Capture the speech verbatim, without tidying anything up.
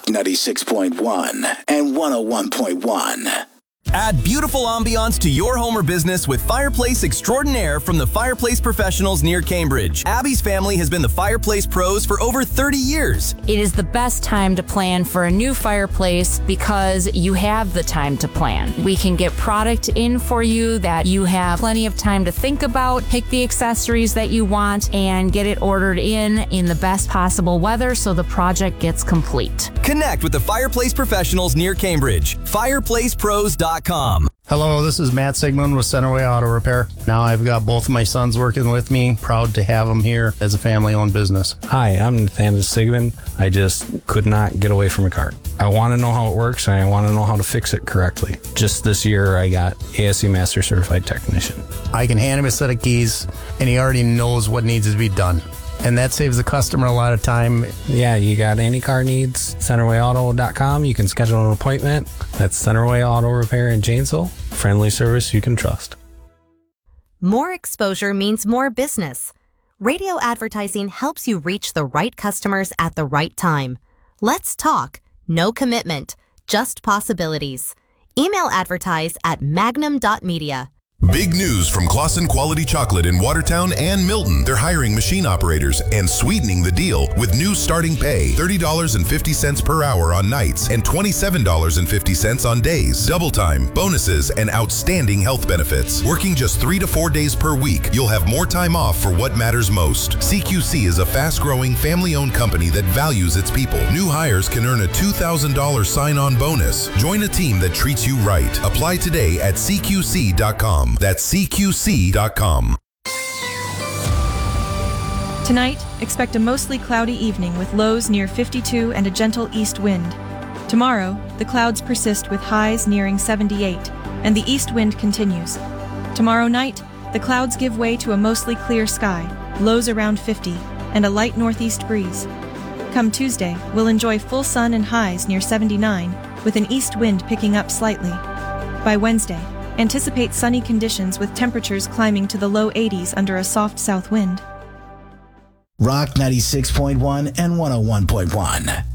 ninety-six point one and one oh one point one. Add beautiful ambiance to your home or business with Fireplace Extraordinaire from the Fireplace Professionals near Cambridge. Abby's family has been the Fireplace pros for over thirty years. It is the best time to plan for a new fireplace because you have the time to plan. We can get product in for you that you have plenty of time to think about, pick the accessories that you want, and get it ordered in in the best possible weather so the project gets complete. Connect with the Fireplace Professionals near Cambridge. fireplace pros dot com. Hello, this is Matt Sigmund with Centerway Auto Repair. Now I've got both of my sons working with me. Proud to have them here as a family-owned business. Hi, I'm Nathaniel Sigmund. I just could not get away from a car. I want to know how it works, and I want to know how to fix it correctly. Just this year, I got A S E Master Certified Technician. I can hand him a set of keys, and he already knows what needs to be done. And that saves the customer a lot of time. Yeah, you got any car needs, centerway auto dot com. You can schedule an appointment. That's Centerway Auto Repair in Janesville. Friendly service you can trust. More exposure means more business. Radio advertising helps you reach the right customers at the right time. Let's talk. No commitment, just possibilities. Email advertise at magnum dot media. Big news from Claussen Quality Chocolate in Watertown and Milton. They're hiring machine operators and sweetening the deal with new starting pay, thirty dollars and fifty cents per hour on nights and twenty-seven dollars and fifty cents on days. Double time, bonuses, and outstanding health benefits. Working just three to four days per week, you'll have more time off for what matters most. C Q C is a fast-growing, family-owned company that values its people. New hires can earn a two thousand dollars sign-on bonus. Join a team that treats you right. Apply today at C Q C dot com. That's C Q C dot com. Tonight, expect a mostly cloudy evening with lows near fifty-two and a gentle east wind. Tomorrow, the clouds persist with highs nearing seventy-eight, and the east wind continues. Tomorrow night, the clouds give way to a mostly clear sky, lows around fifty, and a light northeast breeze. Come Tuesday, we'll enjoy full sun and highs near seventy-nine, with an east wind picking up slightly. By Wednesday, anticipate sunny conditions with temperatures climbing to the low eighties under a soft south wind. Rock ninety-six point one and one oh one point one.